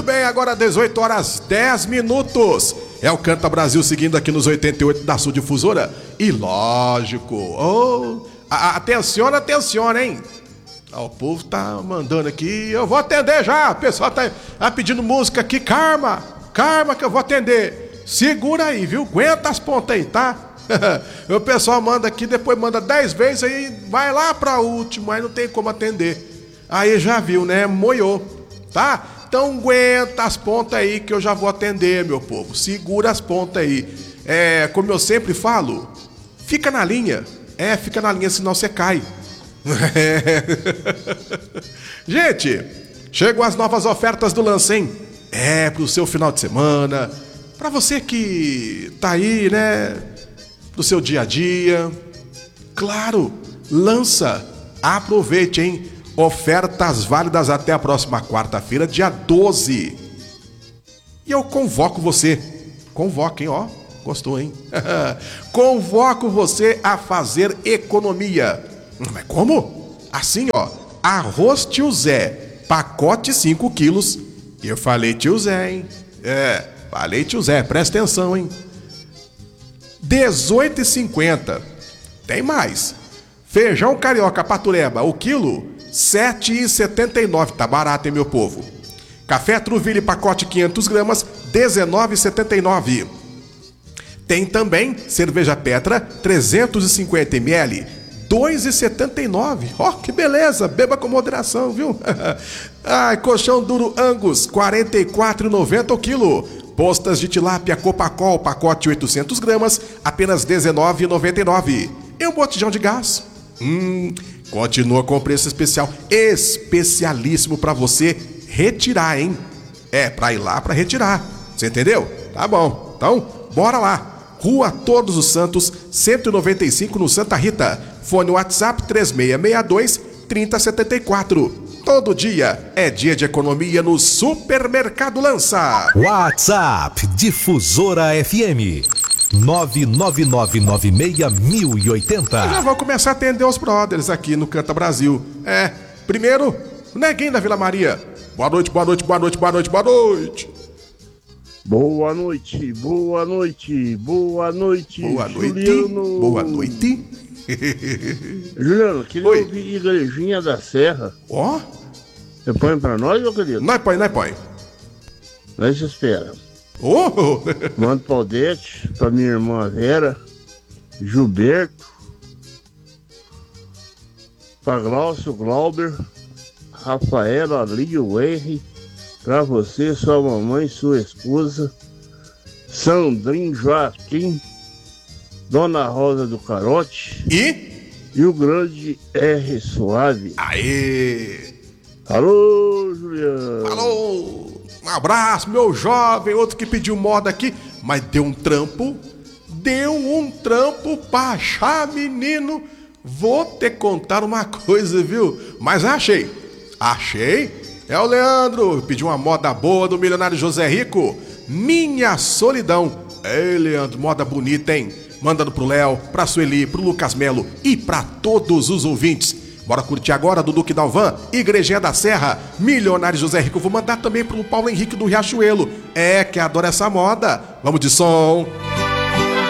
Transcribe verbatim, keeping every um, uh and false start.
Bem, agora dezoito horas dez minutos. É o Canta Brasil seguindo aqui nos oitenta e oito da Sul Difusora. E lógico, oh, atenciona, atenciona, hein? O povo tá mandando aqui, eu vou atender já. O pessoal tá, tá pedindo música aqui, Karma, Karma que eu vou atender. Segura aí, viu? Aguenta as pontas aí, tá? O pessoal manda aqui, depois manda dez vezes, aí vai lá pra última, aí não tem como atender. Aí já viu, né? Moiou, tá? Então aguenta as pontas aí que eu já vou atender, meu povo. Segura as pontas aí. É, como eu sempre falo, fica na linha. É, fica na linha, senão você cai. É. Gente, chegam as novas ofertas do Lancem. É, pro seu final de semana. Pra você que tá aí, né? Pro seu dia a dia. Claro, lança. Aproveite, hein? Ofertas válidas até a próxima quarta-feira, dia doze. E eu convoco você. Convoco, hein, ó. Gostou, hein? Convoco você a fazer economia. Mas como? Assim, ó. Arroz Tio Zé, pacote cinco quilos. Eu falei Tio Zé, hein? É, falei Tio Zé, presta atenção, hein? dezoito reais e cinquenta centavos. Tem mais. Feijão carioca patureba, o quilo, sete reais e setenta e nove centavos. Tá barato, hein, meu povo? Café Truville, pacote quinhentas gramas, dezenove reais e setenta e nove centavos. Tem também cerveja Petra, trezentos e cinquenta mililitros, dois reais e setenta e nove centavos. Ó, oh, que beleza, beba com moderação, viu? Ai, colchão duro Angus, quarenta e quatro reais e noventa centavos o quilo. Postas de tilápia Copacol, pacote oitocentas gramas, apenas dezenove reais e noventa e nove centavos. E um botijão de gás? Hum, continua com preço especial, especialíssimo pra você retirar, hein? É, pra ir lá pra retirar, você entendeu? Tá bom, então, bora lá. Rua Todos os Santos, cento e noventa e cinco, no Santa Rita. Fone WhatsApp três seis seis dois, três zero sete quatro. Todo dia é dia de economia no Supermercado Lança. WhatsApp Difusora F M nove nove nove nove seis mil e oitenta. Eu já vou começar a atender os brothers aqui no Canta Brasil. É, primeiro, o Neguinho da Vila Maria. Boa noite, boa noite, boa noite, boa noite, boa noite. Boa noite, boa noite, boa noite, boa noite, Juliano. Boa noite. Juliano, queria Oi. ouvir Igrejinha da Serra. Ó. Oh. Você põe pra nós, meu querido? Nós põe, nós põe. Nós espera. Oh. Mando pra Odete, pra minha irmã Vera, Gilberto, pra Glaucio, Glauber, Rafaela, Lio, Henry, pra você, sua mamãe, sua esposa, Sandrinho, Joaquim, Dona Rosa do Carote e, e o grande R. Suave. Aê! Alô, Juliano! Alô! Um abraço, meu jovem, outro que pediu moda aqui, mas deu um trampo, deu um trampo pra achar, menino. Vou te contar uma coisa, viu? Mas achei, achei. É o Leandro, pediu uma moda boa do milionário José Rico. Minha Solidão. Ei, Leandro, moda bonita, hein? Mandando pro Léo, pra Sueli, pro Lucas Melo e pra todos os ouvintes. Bora curtir agora do Duque Dalvan, Igrejinha da Serra, milionário José Rico. Vou mandar também pro Paulo Henrique do Riachuelo. É, que adora essa moda. Vamos de som.